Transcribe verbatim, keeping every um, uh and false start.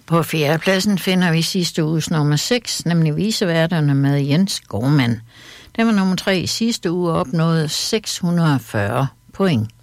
På fjerdepladsen finder vi sidste uges nummer seks, nemlig Viseværterne med Jens Gormand. Den var nummer tre i sidste uge og opnåede seks hundrede og fyrre point.